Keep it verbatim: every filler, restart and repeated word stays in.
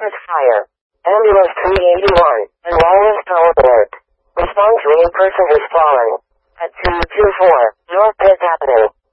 Office fire. Ambulance three eighty-one. And wireless power alert. Respond to a person who's fallen. At two two four North Fifth Avenue.